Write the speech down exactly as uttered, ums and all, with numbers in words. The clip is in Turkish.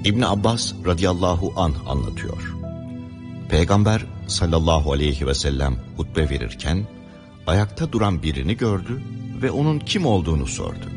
İbn Abbas radıyallahu anh anlatıyor. Peygamber sallallahu aleyhi ve sellem hutbe verirken ayakta duran birini gördü ve onun kim olduğunu sordu.